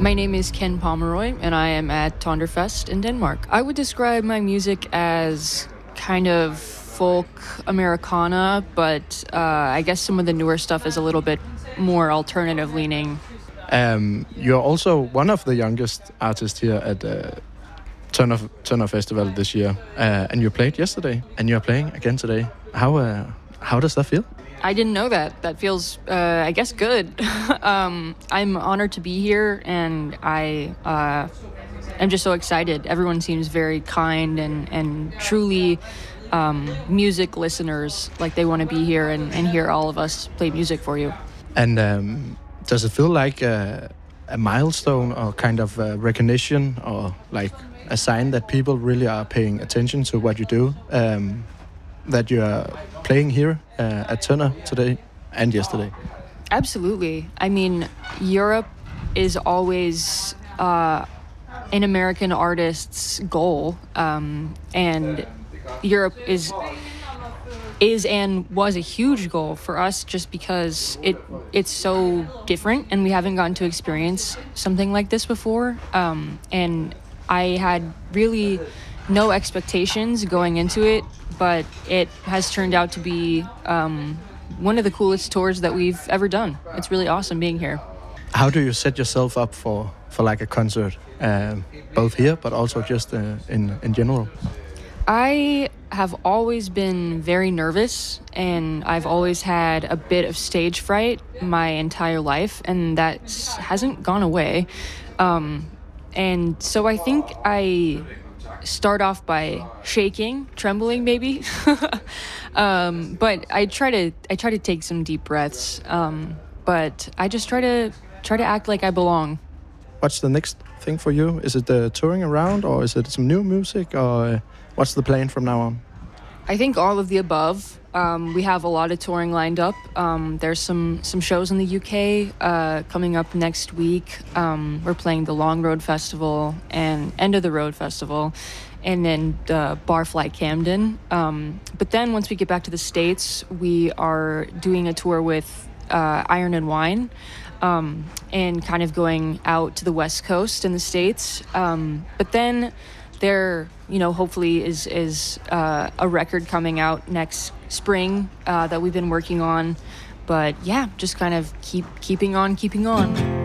My name is Ken Pomeroy, and I am at Tonderfest in Denmark. I would describe my music as kind of folk Americana, but I guess some of the newer stuff is a little bit more alternative leaning. You're also one of the youngest artists here at Turner Festival this year, and you played yesterday, and you're playing again today. How does that feel? I didn't know that. That feels, I guess, good. I'm honored to be here, and I'm just so excited. Everyone seems very kind and truly music listeners, like they want to be here and hear all of us play music for you. And does it feel like a milestone or kind of a recognition or like a sign that people really are paying attention to what you do, that you are playing here at Turner today and yesterday? Absolutely. I mean, Europe is always an American artist's goal, and Europe is and was a huge goal for us just because it's so different and we haven't gotten to experience something like this before. And I had really no expectations going into it, but it has turned out to be one of the coolest tours that we've ever done. It's really awesome being here. How do you set yourself up for like a concert, both here but also just in general? I have always been very nervous, and I've always had a bit of stage fright my entire life, and that hasn't gone away. And so I think I start off by shaking, trembling maybe. But I try to take some deep breaths. But I just try to act like I belong. What's the next thing for you? Is it the touring around, or is it some new music, or what's the plan from now on? I think all of the above. We have a lot of touring lined up. There's some shows in the UK coming up next week. We're playing the Long Road Festival and End of the Road Festival, and then the Barfly Camden. But then once we get back to the States, we are doing a tour with Iron and Wine, and kind of going out to the West Coast in the States. But then there, hopefully is a record coming out next spring that we've been working on. But yeah, just kind of keeping on.